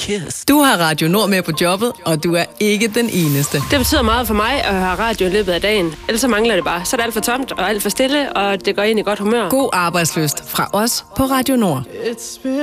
kiss. Du har Radio Nord med på jobbet, og du er ikke den eneste. Det betyder meget for mig at høre radio i løbet af dagen. Ellers så mangler det bare. Så er det alt for tomt og alt for stille, og det går ind i godt humør. God arbejdslyst fra os på Radio Nord.